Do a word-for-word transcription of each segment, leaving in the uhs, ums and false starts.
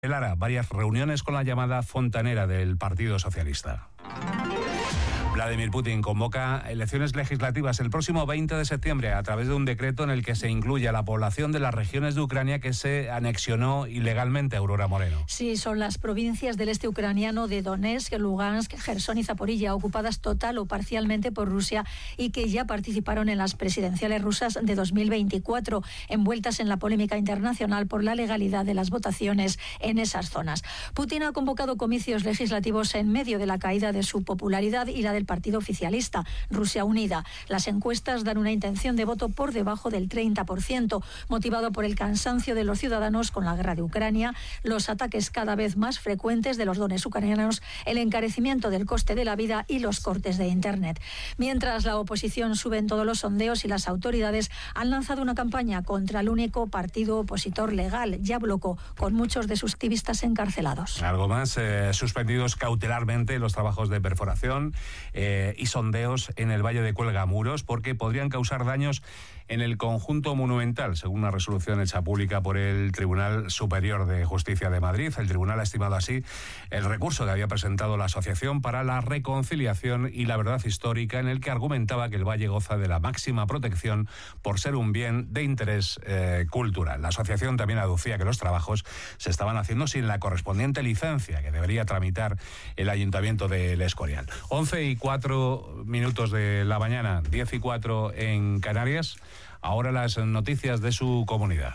Lara, varias reuniones con la llamada fontanera del Partido Socialista. Vladimir Putin convoca elecciones legislativas el próximo veinte de septiembre a través de un decreto en el que se incluye a la población de las regiones de Ucrania que se anexionó ilegalmente. Aurora Moreno. Sí, son las provincias del este ucraniano de Donetsk, Lugansk, Jersón y Zaporilla, ocupadas total o parcialmente por Rusia y que ya participaron en las presidenciales rusas de dos mil veinticuatro, envueltas en la polémica internacional por la legalidad de las votaciones en esas zonas. Putin ha convocado comicios legislativos en medio de la caída de su popularidad y la del partido oficialista, Rusia Unida. Las encuestas dan una intención de voto por debajo del treinta por ciento, motivado por el cansancio de los ciudadanos con la guerra de Ucrania, los ataques cada vez más frecuentes de los dones ucranianos, el encarecimiento del coste de la vida y los cortes de Internet. Mientras la oposición sube en todos los sondeos y las autoridades han lanzado una campaña contra el único partido opositor legal, Yabloko, con muchos de sus activistas encarcelados. Algo más, eh, suspendidos cautelarmente los trabajos de perforación eh, y sondeos en el Valle de Cuelgamuros porque podrían causar daños en el conjunto monumental, según una resolución hecha pública por el Tribunal Superior de Justicia de Madrid. El tribunal ha estimado así el recurso que había presentado la Asociación para la Reconciliación y la Verdad Histórica, en el que argumentaba que el valle goza de la máxima protección por ser un bien de interés eh, cultural. La asociación también aducía que los trabajos se estaban haciendo sin la correspondiente licencia que debería tramitar el Ayuntamiento de El Escorial. once y cuatro minutos de la mañana, diez y cuatro en Canarias. Ahora las noticias de su comunidad.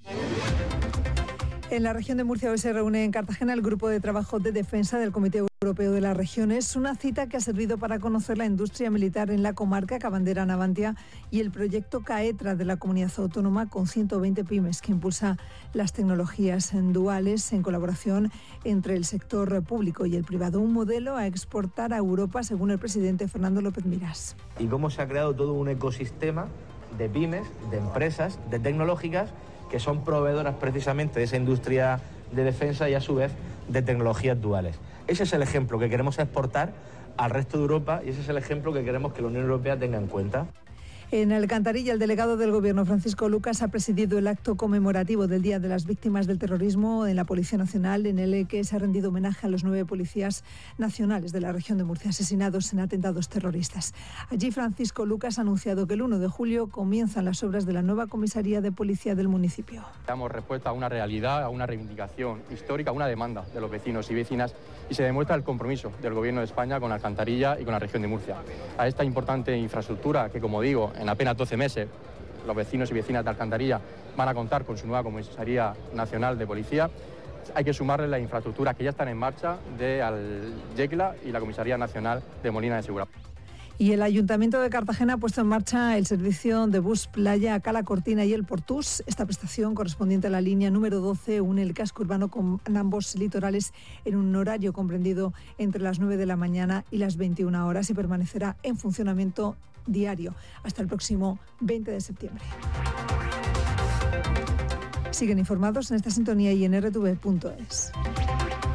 En la región de Murcia hoy se reúne en Cartagena el Grupo de Trabajo de Defensa del Comité Europeo de las Regiones, una cita que ha servido para conocer la industria militar en la comarca Cabandera Navantia y el proyecto CAETRA de la Comunidad Autónoma con ciento veinte pymes que impulsa las tecnologías duales en colaboración entre el sector público y el privado, un modelo a exportar a Europa según el presidente Fernando López Miras. Y cómo se ha creado todo un ecosistema de pymes, de empresas, de tecnológicas que son proveedoras precisamente de esa industria de defensa y a su vez de tecnologías duales. Ese es el ejemplo que queremos exportar al resto de Europa y ese es el ejemplo que queremos que la Unión Europea tenga en cuenta. En Alcantarilla, el delegado del Gobierno, Francisco Lucas, ha presidido el acto conmemorativo del Día de las Víctimas del Terrorismo en la Policía Nacional, en el que se ha rendido homenaje a los nueve policías nacionales de la región de Murcia asesinados en atentados terroristas. Allí, Francisco Lucas ha anunciado que el uno de julio comienzan las obras de la nueva comisaría de policía del municipio. Damos respuesta a una realidad, a una reivindicación histórica, a una demanda de los vecinos y vecinas y se demuestra el compromiso del Gobierno de España con Alcantarilla y con la región de Murcia. A esta importante infraestructura que, como digo, en apenas doce meses, los vecinos y vecinas de Alcantarilla van a contar con su nueva Comisaría Nacional de Policía. Hay que sumarle las infraestructuras que ya están en marcha de Al-Yecla y la Comisaría Nacional de Molina de Segura. Y el Ayuntamiento de Cartagena ha puesto en marcha el servicio de bus playa a Cala Cortina y el Portús. Esta prestación, correspondiente a la línea número doce, une el casco urbano con ambos litorales en un horario comprendido entre las nueve de la mañana y las veintiuna horas y permanecerá en funcionamiento diario hasta el próximo veinte de septiembre. Siguen informados en esta sintonía y en erre te ve punto es.